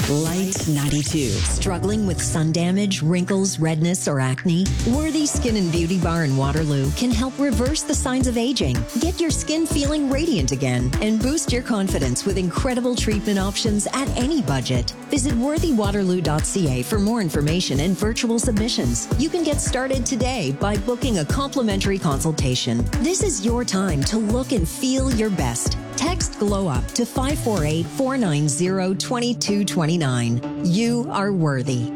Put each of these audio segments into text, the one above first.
Light 92. Struggling with sun damage, wrinkles, redness, or acne? Worthy Skin and Beauty Bar in Waterloo can help reverse the signs of aging. Get your skin feeling radiant again and boost your confidence with incredible treatment options at any budget. Visit worthywaterloo.ca for more information and virtual submissions. You can get started today by booking a complimentary consultation. This is your time to look and feel your best. Text GLOW UP to 548-490-2229. You are worthy.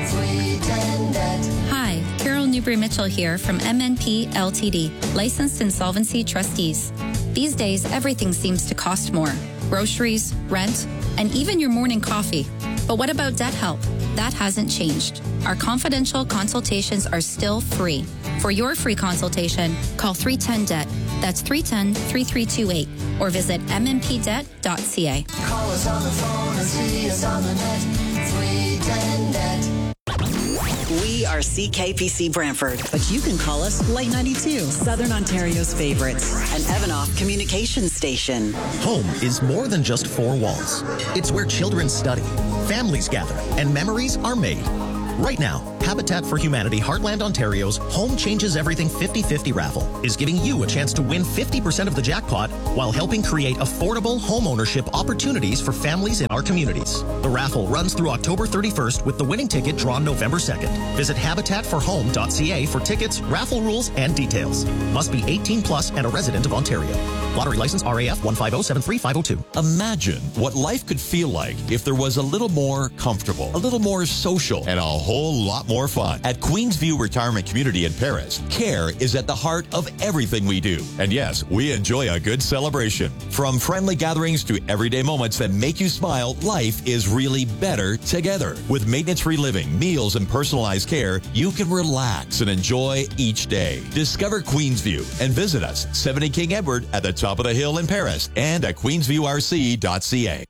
Hi, Carol Newbury-Mitchell here from MNP Ltd, licensed insolvency trustees. These days, everything seems to cost more. Groceries, rent, and even your morning coffee. But what about debt help? That hasn't changed. Our confidential consultations are still free. For your free consultation, call 310-DEBT. That's 310-3328. Or visit mmpdebt.ca. Call us on the phone or see us on the net. 310-DEBT. We are CKPC Brantford, but you can call us Light 92, Southern Ontario's favorites, an Evanoff communication station. Home is more than just four walls. It's where children study, families gather, and memories are made. Right now, Habitat for Humanity Heartland Ontario's Home Changes Everything 50-50 raffle is giving you a chance to win 50% of the jackpot while helping create affordable home ownership opportunities for families in our communities. The raffle runs through October 31st with the winning ticket drawn November 2nd. Visit habitatforhome.ca for tickets, raffle rules, and details. Must be 18 plus and a resident of Ontario. Lottery license RAF 150-73502. Imagine what life could feel like if there was a little more comfortable, a little more social, and a whole lot more fun. At Queensview Retirement Community in Paris, care is at the heart of everything we do. And yes, we enjoy a good celebration. From friendly gatherings to everyday moments that make you smile, life is really better together. With maintenance-free living, meals, and personalized care, you can relax and enjoy each day. Discover Queensview and visit us, 70 King Edward at the top of the hill in Paris and at queensviewrc.ca.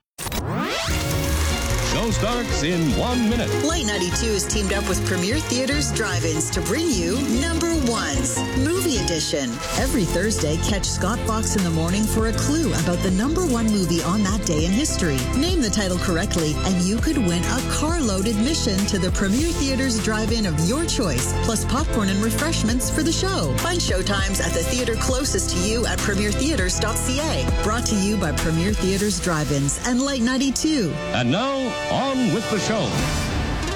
Show starts in 1 minute. Light 92 is teamed up with Premier Theaters Drive-Ins to bring you Number Ones, Movie Edition. Every Thursday, catch Scott Fox in the morning for a clue about the number one movie on that day in history. Name the title correctly, and you could win a car-load admission to the Premier Theaters Drive-In of your choice, plus popcorn and refreshments for the show. Find showtimes at the theater closest to you at premiertheaters.ca. Brought to you by Premier Theaters Drive-Ins and Light 92. And now, on with the show.